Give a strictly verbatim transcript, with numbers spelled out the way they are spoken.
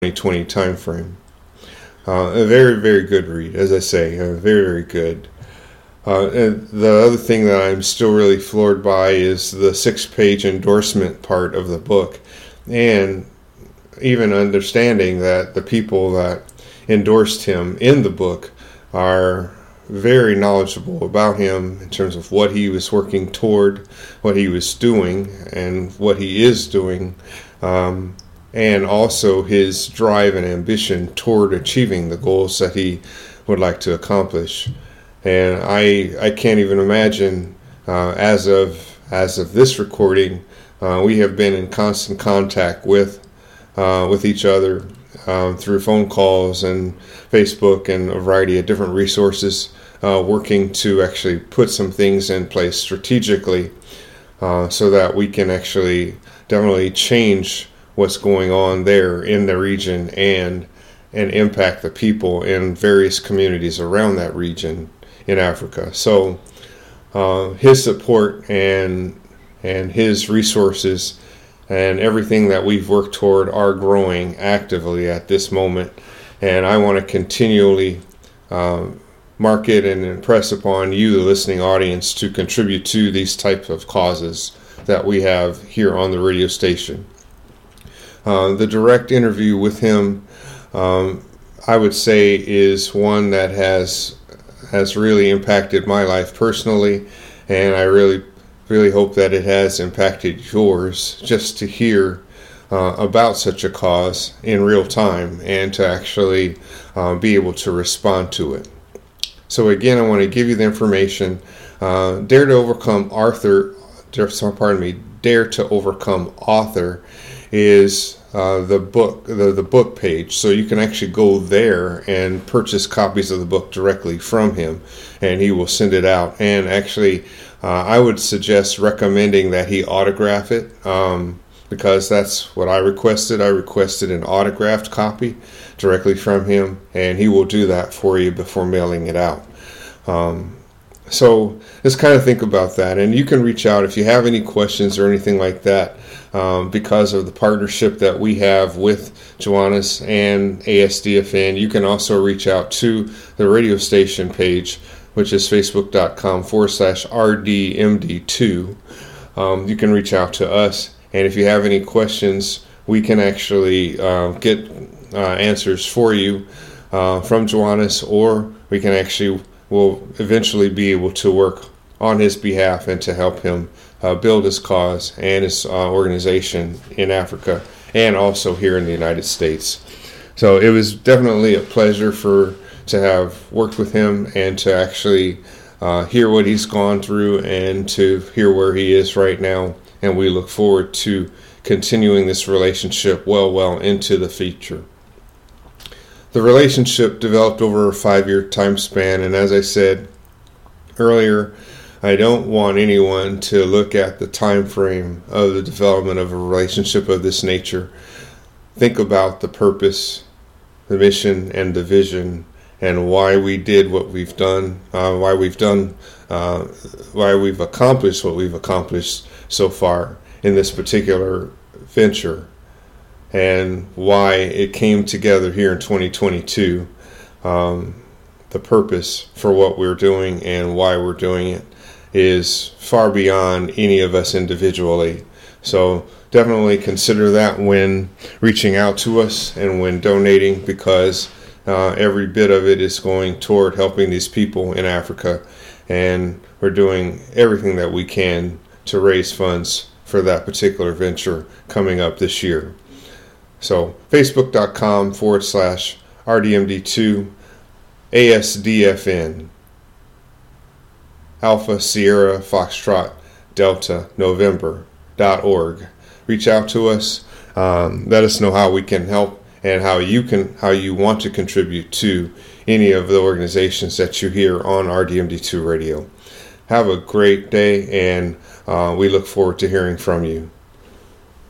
twenty twenty timeframe. Uh, a very, very good read, as I say, uh, very, very good. Uh, and the other thing that I'm still really floored by is the six-page endorsement part of the book, and even understanding that the people that endorsed him in the book are very knowledgeable about him in terms of what he was working toward, what he was doing, and what he is doing, um, and also his drive and ambition toward achieving the goals that he would like to accomplish. And I I can't even imagine uh, as of as of this recording, uh, we have been in constant contact with uh, with each other um, through phone calls and Facebook and a variety of different resources, uh, working to actually put some things in place strategically uh, so that we can actually definitely change what's going on there in the region and and impact the people in various communities around that region in Africa. So uh, his support and and his resources and everything that we've worked toward are growing actively at this moment. And I want to continually uh, market and impress upon you, the listening audience, to contribute to these types of causes that we have here on the radio station. Uh, the direct interview with him, um, I would say, is one that has has really impacted my life personally, and I really, really hope that it has impacted yours, just to hear uh, about such a cause in real time and to actually uh, be able to respond to it. So again, I want to give you the information. Uh, Dare to Overcome Arthur, pardon me, Dare to Overcome Author is uh, the book, the, the book page. So you can actually go there and purchase copies of the book directly from him, and he will send it out. And actually, uh, I would suggest recommending that he autograph it, um, because that's what I requested. I requested an autographed copy directly from him, and he will do that for you before mailing it out. Um, So just kind of think about that. And you can reach out if you have any questions or anything like that, um, because of the partnership that we have with Joannes and A S D F N. You can also reach out to the radio station page, which is facebook.com forward slash RDMD2. Um, you can reach out to us. And if you have any questions, we can actually uh, get uh, answers for you uh, from Joannes, or we can actually will eventually be able to work on his behalf and to help him uh, build his cause and his uh, organization in Africa and also here in the United States. So it was definitely a pleasure for to have worked with him and to actually uh, hear what he's gone through and to hear where he is right now. And we look forward to continuing this relationship well, well into the future. The relationship developed over a five-year time span, and as I said earlier, I don't want anyone to look at the time frame of the development of a relationship of this nature. Think about the purpose, the mission, and the vision, and why we did what we've done, uh, why we've done, uh, why we've accomplished what we've accomplished so far in this particular venture, and why it came together here in twenty twenty-two, um, the purpose for what we're doing and why we're doing it is far beyond any of us individually. So definitely consider that when reaching out to us and when donating, because uh, every bit of it is going toward helping these people in Africa, and we're doing everything that we can to raise funds for that particular venture coming up this year. So facebook.com forward slash RDMD2 ASDFN Alpha Sierra Foxtrot Delta November dot org. Reach out to us. Um, let us know how we can help and how you can how you want to contribute to any of the organizations that you hear on R D M D two Radio. Have a great day, and uh, we look forward to hearing from you.